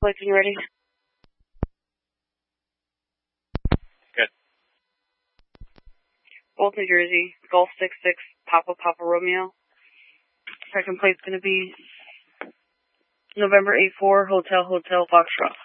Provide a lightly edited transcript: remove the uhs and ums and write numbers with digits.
plates when you're ready. Good. Bolt, New Jersey, Golf 66, Papa Romeo. Second plate's going to be November 84, Hotel Foxtrot.